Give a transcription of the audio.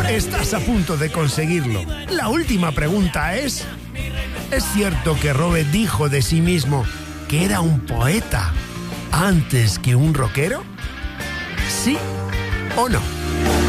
Estás a punto de conseguirlo. La última pregunta es cierto que Robert dijo de sí mismo que era un poeta antes que un rockero? ¿Sí o no?